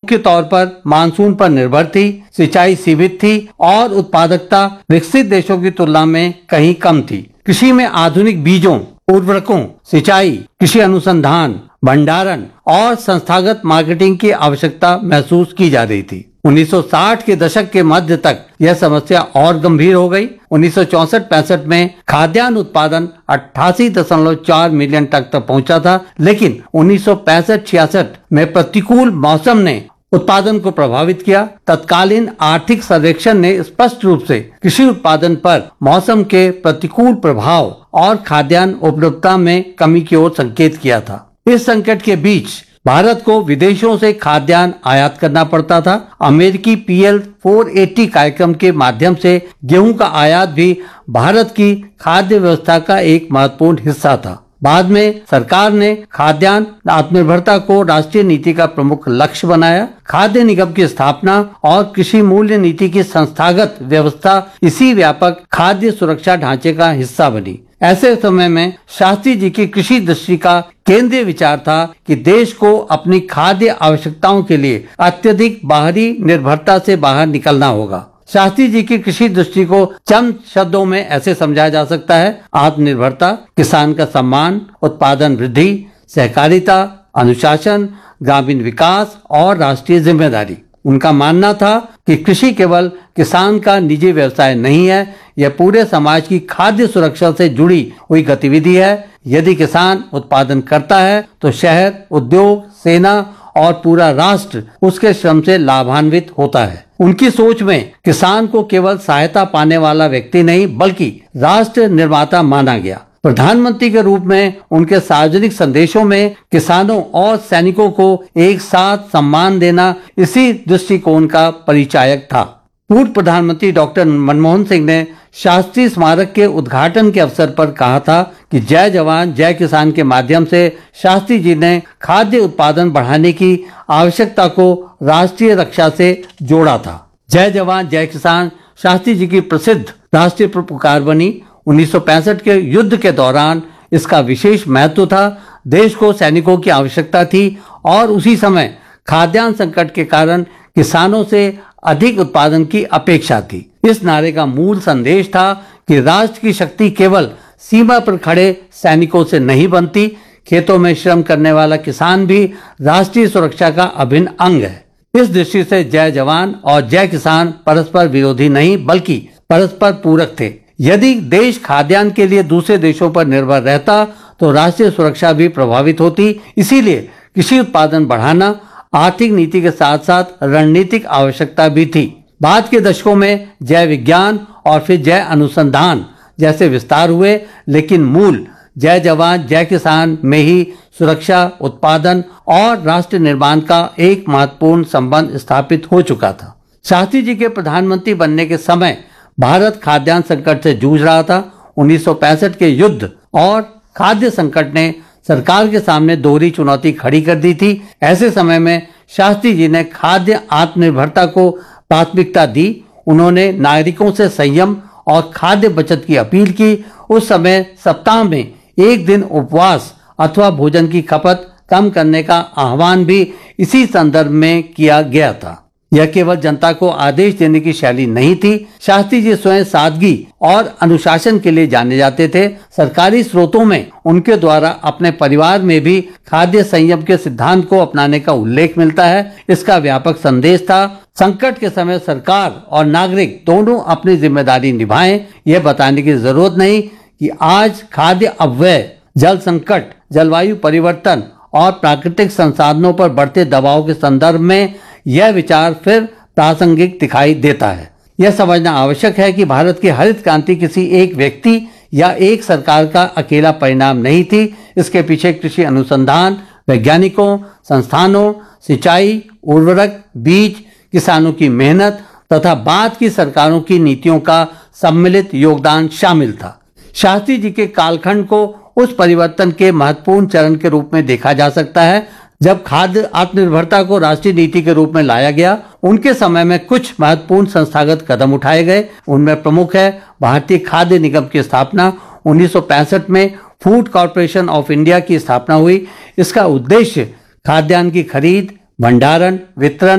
मुख्य तौर पर मानसून पर निर्भर थी, सिंचाई सीमित थी और उत्पादकता विकसित देशों की तुलना में कहीं कम थी। कृषि में आधुनिक बीजों, उर्वरकों, सिंचाई, कृषि अनुसंधान, भंडारण और संस्थागत मार्केटिंग की आवश्यकता महसूस की जा रही थी। 1960 के दशक के मध्य तक यह समस्या और गंभीर हो गई। 1964-65 में खाद्यान्न उत्पादन 88.4 मिलियन टन तक पहुंचा था, लेकिन 1965-66 में प्रतिकूल मौसम ने उत्पादन को प्रभावित किया। तत्कालीन आर्थिक सर्वेक्षण ने स्पष्ट रूप से कृषि उत्पादन पर मौसम के प्रतिकूल प्रभाव और खाद्यान्न उपलब्धता में कमी की ओर संकेत किया था। इस संकट के बीच भारत को विदेशों से खाद्यान्न आयात करना पड़ता था। अमेरिकी PL 480 कार्यक्रम के माध्यम से गेहूं का आयात भी भारत की खाद्य व्यवस्था का एक महत्वपूर्ण हिस्सा था। बाद में सरकार ने खाद्यान्न आत्मनिर्भरता को राष्ट्रीय नीति का प्रमुख लक्ष्य बनाया। खाद्य निगम की स्थापना और कृषि मूल्य नीति की संस्थागत व्यवस्था इसी व्यापक खाद्य सुरक्षा ढांचे का हिस्सा बनी। ऐसे समय में शास्त्री जी की कृषि दृष्टि का केंद्रीय विचार था कि देश को अपनी खाद्य आवश्यकताओं के लिए अत्यधिक बाहरी निर्भरता से बाहर निकलना होगा। शास्त्री जी की कृषि दृष्टि को चंद शब्दों में ऐसे समझाया जा सकता है: आत्मनिर्भरता, किसान का सम्मान, उत्पादन वृद्धि, सहकारिता, अनुशासन, ग्रामीण विकास और राष्ट्रीय जिम्मेदारी। उनका मानना था कि कृषि केवल किसान का निजी व्यवसाय नहीं है, यह पूरे समाज की खाद्य सुरक्षा से जुड़ी हुई गतिविधि है। यदि किसान उत्पादन करता है तो शहर, उद्योग, सेना और पूरा राष्ट्र उसके श्रम से लाभान्वित होता है। उनकी सोच में किसान को केवल सहायता पाने वाला व्यक्ति नहीं बल्कि राष्ट्र निर्माता माना गया। प्रधानमंत्री के रूप में उनके सार्वजनिक संदेशों में किसानों और सैनिकों को एक साथ सम्मान देना इसी दृष्टिकोण का परिचायक था। पूर्व प्रधानमंत्री डॉक्टर मनमोहन सिंह ने शास्त्री स्मारक के उद्घाटन के अवसर पर कहा था कि जय जवान जय किसान के माध्यम से शास्त्री जी ने खाद्य उत्पादन बढ़ाने की आवश्यकता को राष्ट्रीय रक्षा से जोड़ा था। जय जवान जय किसान शास्त्री जी की प्रसिद्ध राष्ट्रीय पुकार बनी। 1965 के युद्ध के दौरान इसका विशेष महत्व था। देश को सैनिकों की आवश्यकता थी और उसी समय खाद्यान्न संकट के कारण किसानों से अधिक उत्पादन की अपेक्षा थी। इस नारे का मूल संदेश था कि राष्ट्र की शक्ति केवल सीमा पर खड़े सैनिकों से नहीं बनती, खेतों में श्रम करने वाला किसान भी राष्ट्रीय सुरक्षा का अभिन्न अंग है। इस दृष्टि से जय जवान और जय किसान परस्पर विरोधी नहीं बल्कि परस्पर पूरक थे। यदि देश खाद्यान्न के लिए दूसरे देशों पर निर्भर रहता तो राष्ट्रीय सुरक्षा भी प्रभावित होती। इसीलिए कृषि उत्पादन बढ़ाना आर्थिक नीति के साथ साथ रणनीतिक आवश्यकता भी थी। बाद के दशकों में जय विज्ञान और फिर जय अनुसंधान जैसे विस्तार हुए, लेकिन मूल जय जवान जय किसान में ही सुरक्षा, उत्पादन और राष्ट्र निर्माण का एक महत्वपूर्ण संबंध स्थापित हो चुका था। शास्त्री जी के प्रधानमंत्री बनने के समय भारत खाद्यान्न संकट से जूझ रहा था। 1965 के युद्ध और खाद्य संकट ने सरकार के सामने दोहरी चुनौती खड़ी कर दी थी। ऐसे समय में शास्त्री जी ने खाद्य आत्मनिर्भरता को प्राथमिकता दी। उन्होंने नागरिकों से संयम और खाद्य बचत की अपील की। उस समय सप्ताह में एक दिन उपवास अथवा भोजन की खपत कम करने का आह्वान भी इसी संदर्भ में किया गया था। यह केवल जनता को आदेश देने की शैली नहीं थी। शास्त्री जी स्वयं सादगी और अनुशासन के लिए जाने जाते थे। सरकारी स्रोतों में उनके द्वारा अपने परिवार में भी खाद्य संयम के सिद्धांत को अपनाने का उल्लेख मिलता है। इसका व्यापक संदेश था, संकट के समय सरकार और नागरिक दोनों अपनी जिम्मेदारी निभाएं। यह बताने की जरूरत नहीं कि आज खाद्य अपव्यय, जल संकट, जलवायु परिवर्तन और प्राकृतिक संसाधनों पर बढ़ते दबाव के संदर्भ में यह विचार फिर प्रासंगिक दिखाई देता है। यह समझना आवश्यक है कि भारत की हरित क्रांति किसी एक व्यक्ति या एक सरकार का अकेला परिणाम नहीं थी। इसके पीछे कृषि अनुसंधान, वैज्ञानिकों, संस्थानों, सिंचाई, उर्वरक, बीज, किसानों की मेहनत तथा बाद की सरकारों की नीतियों का सम्मिलित योगदान शामिल था। शास्त्री जी के कालखंड को उस परिवर्तन के महत्वपूर्ण चरण के रूप में देखा जा सकता है जब खाद्य आत्मनिर्भरता को राष्ट्रीय नीति के रूप में लाया गया। उनके समय में कुछ महत्वपूर्ण संस्थागत कदम उठाए गए। उनमें प्रमुख है भारतीय खाद्य निगम की स्थापना। 1965 में फूड कॉर्पोरेशन ऑफ इंडिया की स्थापना हुई। इसका उद्देश्य खाद्यान्न की खरीद, भंडारण, वितरण